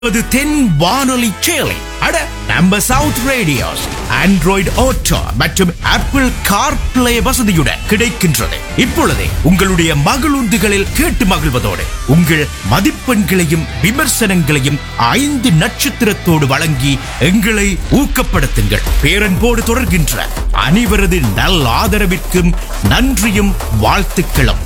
தென் வானொலி சேலை. அட நம்ம சவுத் ரேடியோஸ் ஆண்ட்ராய்டு ஆட்டோ மற்றும் ஆப்பிள் கார்பிளே வசதியுடன் கிடைக்கின்றது. இப்பொழுதே உங்களுடைய மகிழுந்துகளில் கேட்டு மகிழ்வதோடு உங்கள் மதிப்பெண்களையும் விமர்சனங்களையும் 5 நட்சத்திரத்தோடு வழங்கி எங்களை ஊக்கப்படுத்துங்கள். பேரன்போடு தொடர்கின்ற அனைவரது நல் ஆதரவிற்கும் நன்றியும் வாழ்த்துக்களும்.